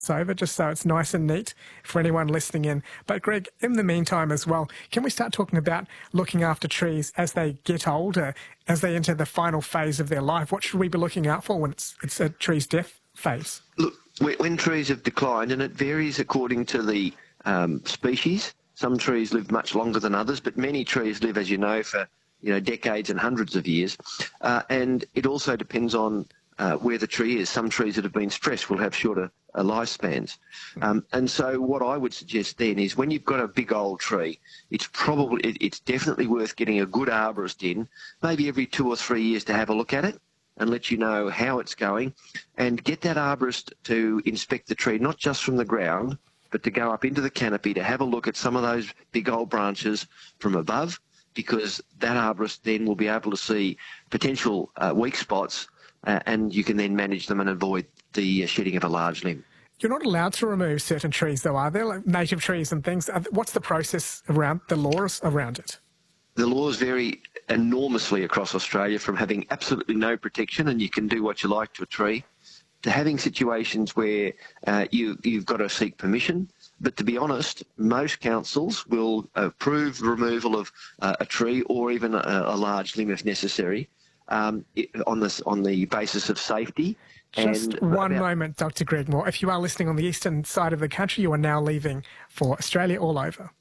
over, just so it's nice and neat for anyone listening in. But Greg, in the meantime as well, can we start talking about looking after trees as they get older, as they enter the final phase of their life? What should we be looking out for when it's a tree's death phase? Look, when trees have declined, and it varies according to the species. Some trees live much longer than others, but many trees live, as you know, for decades and hundreds of years. And it also depends on where the tree is. Some trees that have been stressed will have shorter lifespans. And so what I would suggest then is when you've got a big old tree, it's definitely worth getting a good arborist in, maybe every 2 or 3 years, to have a look at it and let you know how it's going, and get that arborist to inspect the tree, not just from the ground, but to go up into the canopy to have a look at some of those big old branches from above, because that arborist then will be able to see potential weak spots, and you can then manage them and avoid the shedding of a large limb. You're not allowed to remove certain trees, though, are there? Like native trees and things. What's the process around the laws around it? The laws vary enormously across Australia, from having absolutely no protection and you can do what you like to a tree, to having situations where you've got to seek permission. But to be honest, most councils will approve the removal of a tree or even a large limb if necessary, on the basis of safety. Just one moment, Dr. Greg Moore. If you are listening on the eastern side of the country, you are now leaving for Australia all over.